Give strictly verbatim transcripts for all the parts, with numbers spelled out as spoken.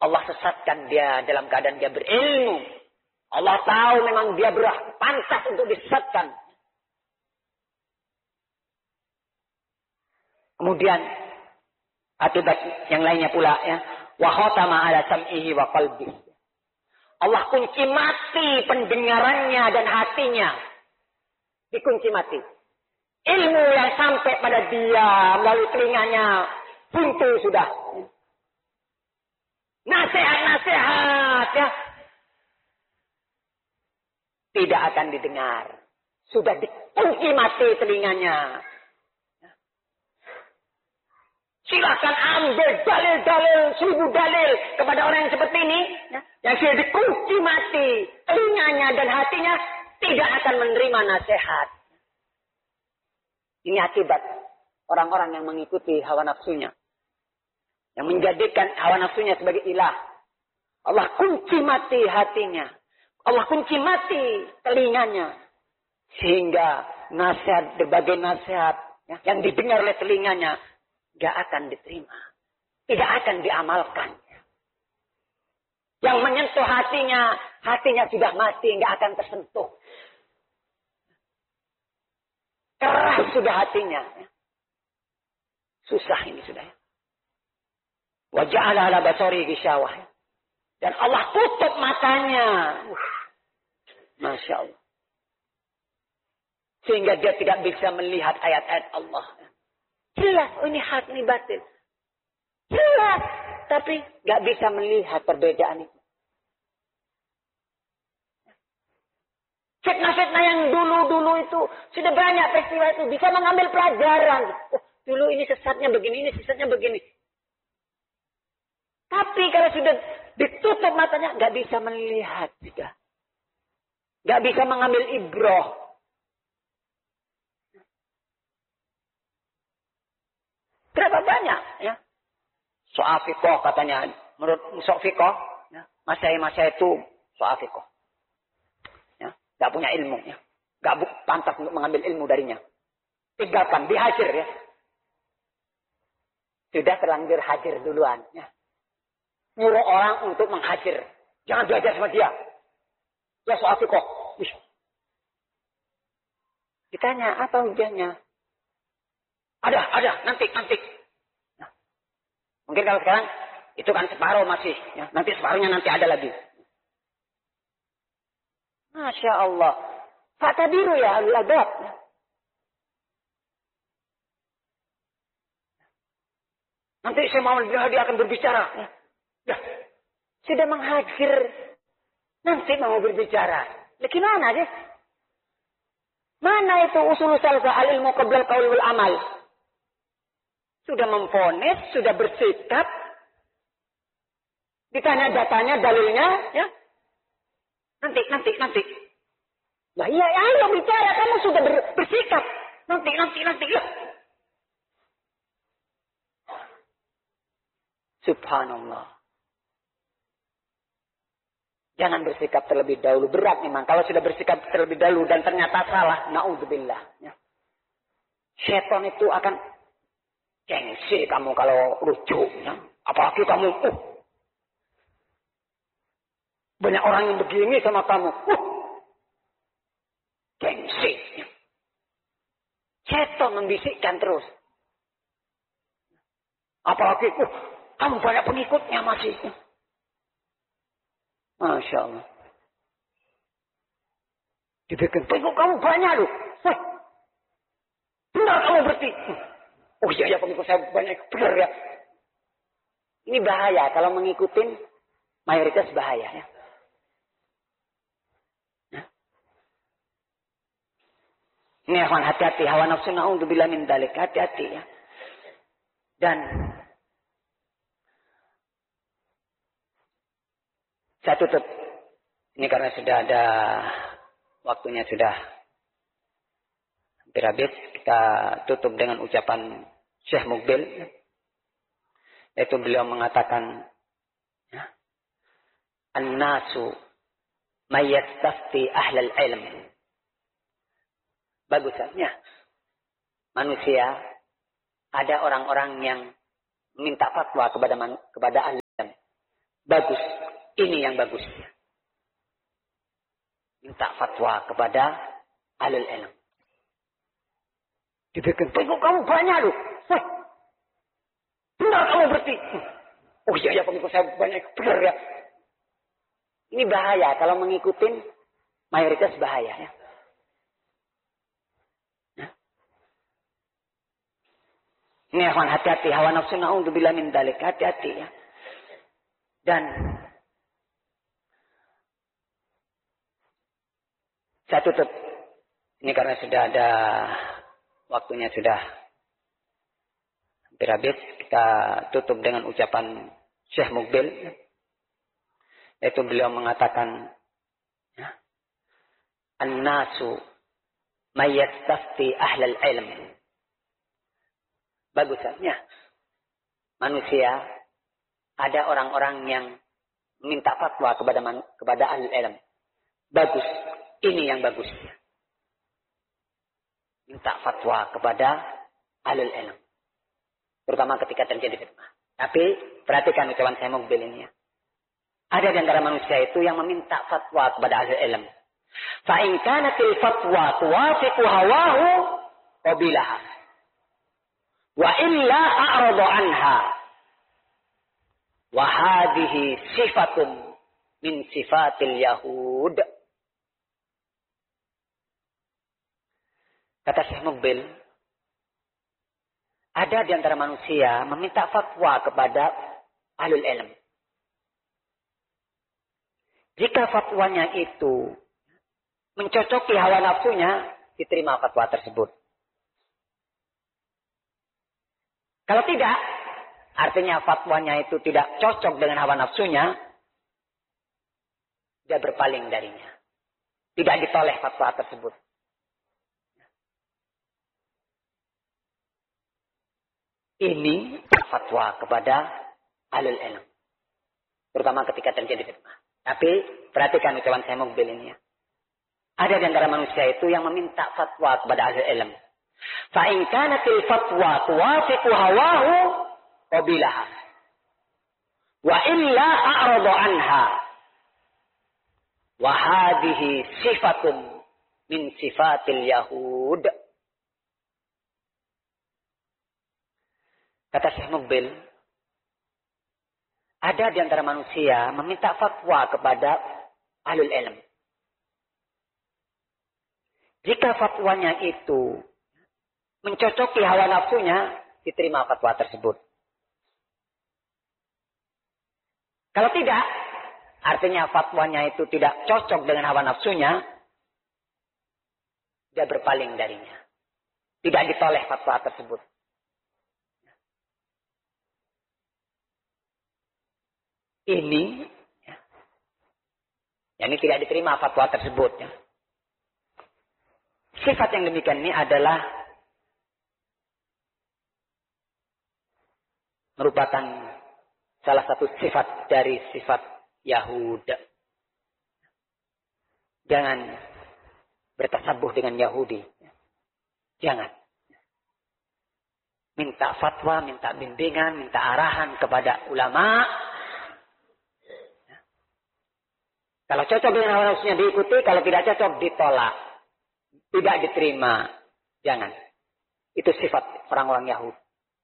Allah sesatkan dia dalam keadaan dia berilmu. Allah tahu memang dia berhak pantas untuk disesatkan. Kemudian akibat yang lainnya pula ya, wa khatama ala sam'ihi wa qalbi. Allah kunci mati pendengarannya dan hatinya. Dikunci mati. Ilmu yang sampai pada dia melalui telinganya buntu sudah. Nasihat-nasihat ya tidak akan didengar. Sudah dikunci mati telinganya. Silakan ambil dalil-dalil, seribu dalil kepada orang yang seperti ini. Ya, yang sudah dikunci mati telinganya dan hatinya tidak akan menerima nasihat. Ini akibat orang-orang yang mengikuti hawa nafsunya. Yang menjadikan hawa nafsunya sebagai ilah. Allah kunci mati hatinya. Allah kunci mati telinganya. Sehingga nasihat, berbagai nasihat ya, yang didengar oleh telinganya gak akan diterima. Tidak akan diamalkan. Yang menyentuh hatinya, hatinya sudah mati, gak akan tersentuh. Keras sudah hatinya. Susah ini sudah. Wa ja'ala ala basari ghishawah. Dan Allah tutup matanya. Uh, Masya Allah. Sehingga dia tidak bisa melihat ayat-ayat Allah. Jelas, oh ini hak, ini batil. Jelas, tapi gak bisa melihat perbedaan itu. Fitnah-fitnah yang dulu-dulu itu, sudah banyak peristiwa itu, bisa mengambil pelajaran. Oh, dulu ini sesatnya begini, ini sesatnya begini. Tapi kalau sudah ditutup matanya, gak bisa melihat sudah. Gak bisa mengambil ibroh. Berapa banyak ya? Soal fiqh katanya, menurut soal fiqh, ya, masyai-masyai itu soal fiqh. Ya, gak punya ilmu, ya. Gak pantas untuk mengambil ilmu darinya. Tinggalkan, dihajar ya. Sudah terlanjur hajar duluan. Ya. Nyuruh orang untuk menghajar. Jangan belajar sama dia. Ya soal fiqh. Ditanya, apa hujahnya? Ada, ada, nanti, nanti. Nah, mungkin kalau sekarang, itu kan separuh masih. Ya. Nanti separuhnya nanti ada lagi. Masya Allah. Fa'tabiru ya alul albab. Nanti saya mau dia akan berbicara. Ya. Ya. Sudah menghajar. Nanti mau berbicara. Lah gimana sih? Mana itu usul salsa al-ilmu qabla al-qaul wal amal? Sudah memvonis, sudah bersikap. Ditanya datanya, dalilnya, ya. Nanti, nanti, nanti. Nah iya, ayo bicara, kamu sudah ber, bersikap. Nanti, nanti, nanti. Ya. Subhanallah. Jangan bersikap terlebih dahulu. Berat memang. Kalau sudah bersikap terlebih dahulu dan ternyata salah. Na'udzubillah. Ya. Syaitan itu akan gengsi kamu kalau lucu. Ya. Apalagi kamu. Uh, banyak orang yang begini sama kamu. Uh, gengsi. Ya. Syaitan membisikkan terus. Apalagi. Uh, kamu banyak pengikutnya masih. Ya. Masya Allah. Dibikin pengikut kamu banyak loh. Wah, benar kamu berarti. Oh iya ya pengikut saya banyak. Benar ya. Ini bahaya. Kalau mengikutin mayoritas bahaya. Ya. Nah. Ini akhwan hati-hati. Hawa nafsu na'udzubillah min dalik. Hati-hati ya. Dan saya tutup. Ini karena sudah ada waktunya sudah hampir habis. Kita tutup dengan ucapan Syekh Mukbil. Yaitu beliau mengatakan. Ya, An-nasu mayyastafti ahlal ilm. Bagusnya. Manusia. Ada orang-orang yang minta fatwa kepada, kepada ahli ilm. Bagus. Ini yang bagus. Minta fatwa kepada ahlul ilm. Dibikin, kok kamu banyak loh. Wah, benar kamu berarti. Oh iya, ya pengikut saya banyak. Benar ya. Ini bahaya. Kalau mengikutin mayoritas bahaya. Ya. Nah. Ini akan hati-hati. Hawa nafsu na'udzubillah min dzalik. Hati-hati ya. Dan saya tutup. Ini karena sudah ada waktunya sudah hampir habis. Kita tutup dengan ucapan Syekh Mukbil. Yaitu beliau mengatakan, ya, An-nasu mayyastafti ahlal ilm. Bagusnya manusia ada orang-orang yang minta fatwa kepada man, kepada ahli ilm. Bagus. Ini yang bagus. Minta fatwa kepada ahli ilm. Terutama ketika terjadi fitnah. Tapi perhatikan ucapan saya Mukbil ini ya. Ada di antara manusia itu yang meminta fatwa kepada ahli ilm. Fa in kanatil fatwa tuwafiqu hawahu qabilaha. Wa illa a'rada anha. Wa hadhihi sifatun min sifatil yahud. Kata Syekh Mukbil, ada di antara manusia meminta fatwa kepada ahlul ilm. Jika fatwanya itu mencocoki hawa nafsunya, diterima fatwa tersebut. Kalau tidak, artinya fatwanya itu tidak cocok dengan hawa nafsunya, dia berpaling darinya. Tidak ditoleh fatwa tersebut. Ini fatwa kepada ahlul ilm. Terutama ketika terjadi fitnah. Tapi perhatikan ucapan saya Mukbil ini ya. Ada di antara manusia itu yang meminta fatwa kepada ahlul ilm. Fa in kanatil fatwa tuwafiqu hawahu qabilaha. Wa illa a'rada anha. Wa hadhihi sifatun min sifatil yahud. Kata Syekh Mukbil, ada di antara manusia meminta fatwa kepada ahlul ilm. Jika fatwanya itu mencocoki hawa nafsunya, diterima fatwa tersebut. Kalau tidak, artinya fatwanya itu tidak cocok dengan hawa nafsunya, dia berpaling darinya. Tidak ditoleh fatwa tersebut. Ini, ya, ini tidak diterima fatwa tersebut. Ya. Sifat yang demikian ini adalah merupakan salah satu sifat dari sifat Yahud. Jangan bertasabuh dengan Yahudi. Jangan. Minta fatwa, minta bimbingan, minta arahan kepada ulama. Kalau cocok dengan hawa nafsunya diikuti, kalau tidak cocok ditolak. Tidak diterima. Jangan. Itu sifat orang-orang Yahudi.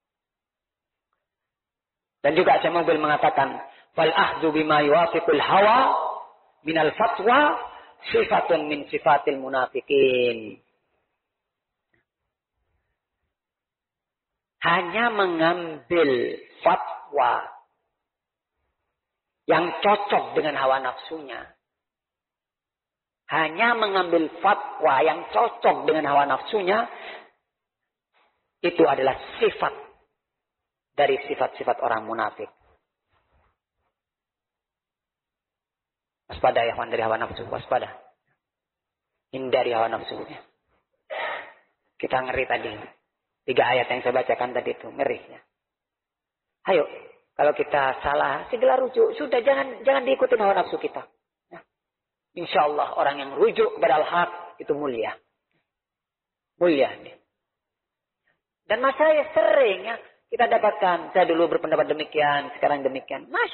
Dan juga Syekh Mukbil mengatakan, fal ahdzu bima yuwafiqul hawa minal fatwa sifatun min sifatil munafiqin. Hanya mengambil fatwa yang cocok dengan hawa nafsunya. Hanya mengambil fatwa yang cocok dengan hawa nafsunya, itu adalah sifat dari sifat-sifat orang munafik. Waspada ya kawan dari hawa nafsu, waspada. Hindari hawa nafsu. Kita ngeri tadi. Tiga ayat yang saya bacakan tadi itu, ngeri. Ya. Ayo, kalau kita salah, segera rujuk. Sudah, jangan jangan diikutin hawa nafsu kita. Insya Allah orang yang rujuk kepada al-haq itu mulia. Mulia. Dan masalah sering ya kita dapatkan. Saya dulu berpendapat demikian, sekarang demikian. Masya